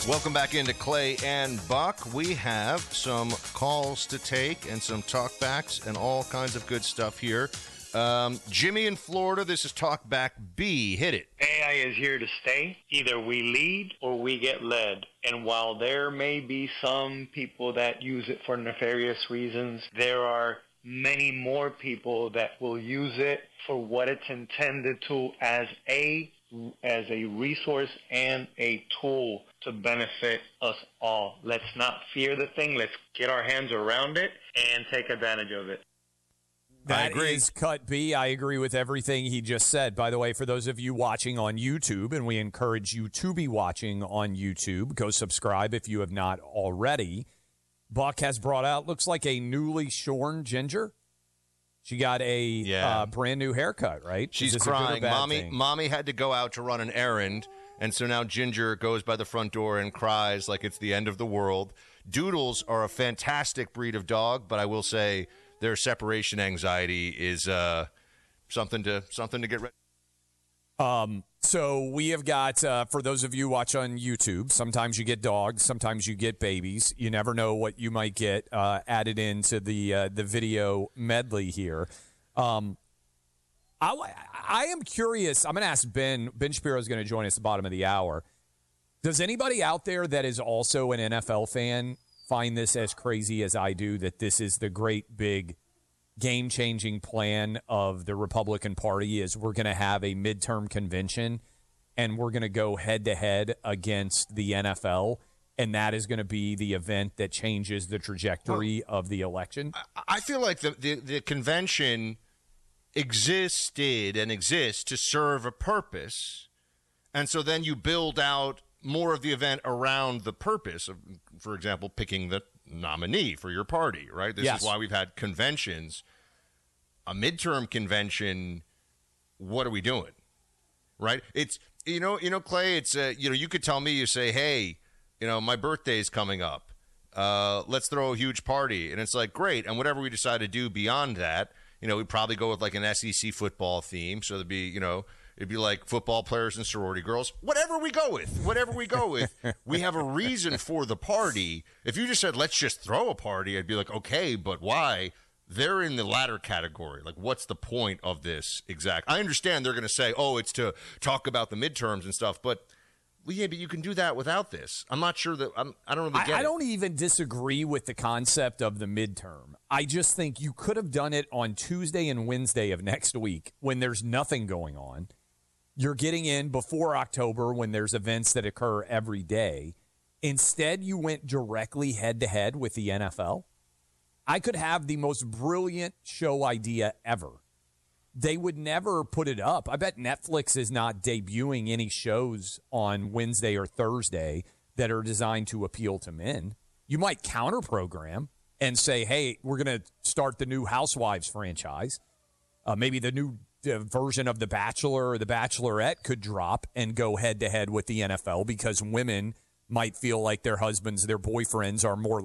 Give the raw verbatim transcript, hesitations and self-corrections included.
Welcome back into Clay and Buck. We have some calls to take and some talkbacks and all kinds of good stuff here. Um, Jimmy in Florida, this is Talkback B. Hit it. A I is here to stay. Either we lead or we get led. And while there may be some people that use it for nefarious reasons, there are many more people that will use it for what it's intended to as a as a resource and a tool to benefit us all. Let's not fear the thing. Let's get our hands around it and take advantage of it. That is Cut B. I agree with everything he just said. By the way, for those of you watching on YouTube, and we encourage you to be watching on YouTube, go subscribe if you have not already. Buck has brought out, looks like a newly shorn Ginger. She got a yeah. uh, brand new haircut, right? She's crying. Mommy, mommy had to go out to run an errand, and so now Ginger goes by the front door and cries like it's the end of the world. Doodles are a fantastic breed of dog, but I will say their separation anxiety is uh, something to something to get ready. Um, so we have got, uh, for those of you who watch on YouTube, sometimes you get dogs, sometimes you get babies. You never know what you might get uh, added into the uh, the video medley here. Um, I, I am curious. I'm going to ask Ben. Ben Shapiro is going to join us at the bottom of the hour. Does anybody out there that is also an N F L fan find this as crazy as I do, that this is the great big game-changing plan of the Republican Party is we're going to have a midterm convention and we're going to go head-to-head against the N F L, and that is going to be the event that changes the trajectory well, of the election? I feel like the, the, the convention existed and exists to serve a purpose, and so then you build out more of the event around the purpose of, for example, picking the nominee for your party, right? This yes. is why we've had conventions. A midterm convention, what are we doing? Right? It's, you know, you know, Clay, it's, uh, you know, you could tell me, you say, hey, you know, my birthday's coming up. Uh, let's throw a huge party. And it's like, great. And whatever we decide to do beyond that, you know, we'd probably go with like an S E C football theme. So there'd be, you know, it'd be like football players and sorority girls. Whatever we go with, whatever we go with, we have a reason for the party. If you just said, let's just throw a party, I'd be like, okay, but why? They're in the latter category. Like, what's the point of this exact? I understand they're going to say, oh, it's to talk about the midterms and stuff, but well, yeah, but you can do that without this. I'm not sure that I'm, I don't really get I, it. I don't even disagree with the concept of the midterm. I just think you could have done it on Tuesday and Wednesday of next week when there's nothing going on. You're getting in before October when there's events that occur every day. Instead, you went directly head-to-head with the N F L. I could have the most brilliant show idea ever. They would never put it up. I bet Netflix is not debuting any shows on Wednesday or Thursday that are designed to appeal to men. You might counter-program and say, hey, we're going to start the new Housewives franchise. Uh, maybe the new uh, version of The Bachelor or The Bachelorette could drop and go head-to-head with the N F L because women might feel like their husbands, their boyfriends are more